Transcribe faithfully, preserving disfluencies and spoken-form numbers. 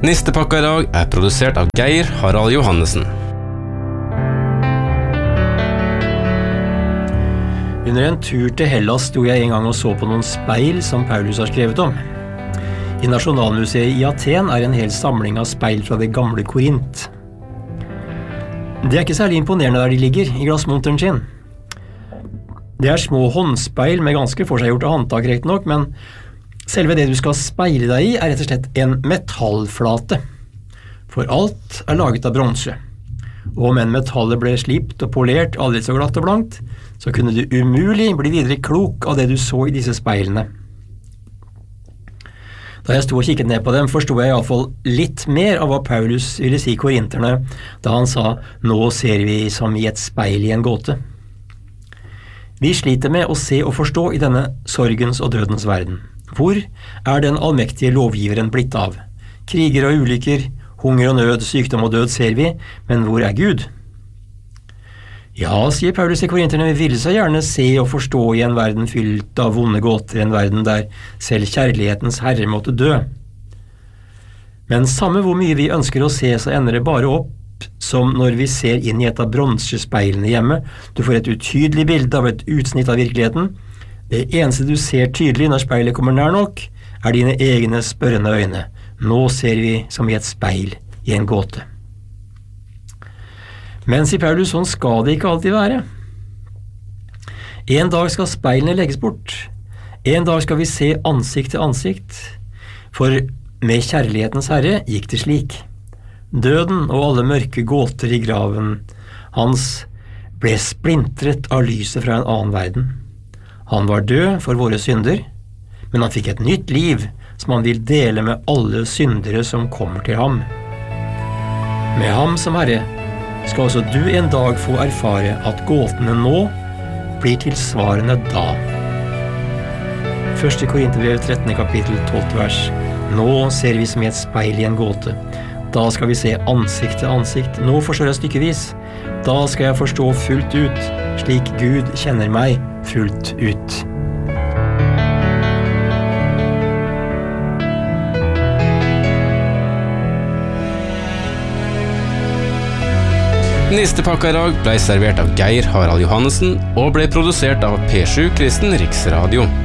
Nistepakka I dag er produsert av Geir Harald Johannessen. Under en tur til Hellas sto jeg en gang og så på noen speil som Paulus har skrevet om. I Nasjonalmuseet I Aten er en hel samling av speil fra det gamle Korint. Det er ikke særlig imponerende der de ligger, I glassmonteren sin. Det er små håndspeil med ganske forseggjorte håndtak rett nok, men selve det du skal speile deg I er rett og slett en metallflate. For alt er laget av bronse. Og om en metallet ble slipt og polert aldri så glatt og blankt, så kunne du umulig bli videre klok av det du så I disse speilene. Da jeg sto og kikket ned på dem, forstod jeg I alle fall litt mer av hva Paulus ville si korinterne, da han sa, nå ser vi som I et speil I en gåte. Vi sliter med å se og forstå I denne sorgens og dødens verden. Hvor er den allmektige lovgiveren blitt av? Kriger og ulykker, hunger og nød, sykdom og død ser vi, men hvor er Gud? Ja, sier Paulus til korinterne, vi ville så gjerne se og forstå I en verden fylt av vonde gåter, en verden der selv kjærlighetens herre måtte dø. Men samme hvor mye vi ønsker å se, så ender det bare opp som når vi ser inn I et av bronsespeilene hjemme. Du får et utydelig bilde av et utsnitt av virkeligheten. Det eneste du ser tydelig når speilet kommer nær nok, er dine egne spørrende øyne. Nå ser vi som I et speil I en gåte. Men, sier Paulus, sånn skal det ikke alltid være. En dag skal speilene legges bort. En dag skal vi se ansikt til ansikt. For med kjærlighetens herre gikk det slik. Døden og alle mørke gåter I graven hans ble splintret av lyset fra en annen verden. Han var død for våre synder, men han fikk et nytt liv som han vil dele med alle syndere som kommer til ham. Med ham som herre skal også du en dag få erfare at gåtene nå blir tilsvarende da. Første Korinterbrev trettende kapittel tolvte vers. Nå ser vi som I et speil I en gåte. Da skal vi se ansikt til ansikt. Nå forstår jeg stykkevis. Da skal jeg forstå fullt ut, slik Gud kjenner meg fullt ut. Nistepakka I dag ble servert av Geir Harald Johannessen og ble produsert av P sju Kristen Riksradio.